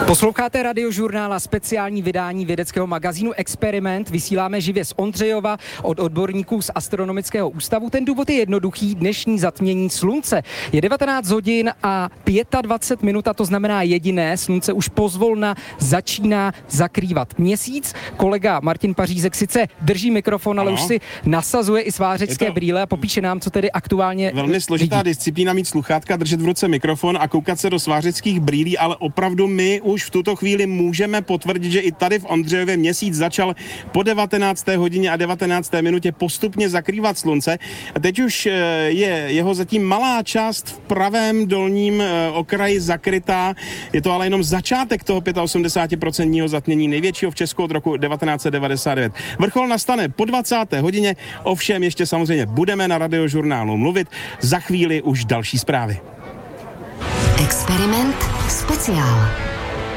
Posloucháte Radiožurnál a speciální vydání vědeckého magazínu Experiment. Vysíláme živě z Ondřejova od odborníků z Astronomického ústavu. Ten důvod je jednoduchý, dnešní zatmění slunce. Je 19 hodin a 25 minut a to znamená jediné. Slunce už pozvolna začíná zakrývat měsíc. Kolega Martin Pařízek sice drží mikrofon, ale už si nasazuje i svářecké brýle a popíše nám, co tedy aktuálně velmi složitá disciplína mít sluchátka, držet v ruce mikrofon a koukat se do svářeckých brýlí, ale opravdu my už v tuto chvíli můžeme potvrdit, že i tady v Ondřejově měsíc začal po 19. hodině a 19. minutě postupně zakrývat slunce. A teď už je jeho zatím malá část v pravém dolním okraji zakrytá. Je to ale jenom začátek toho 85% zatmění, největšího v Česku od roku 1999. Vrchol nastane po 20. hodině, ovšem ještě samozřejmě budeme na Radiožurnálu mluvit. Za chvíli už další zprávy. Experiment speciál.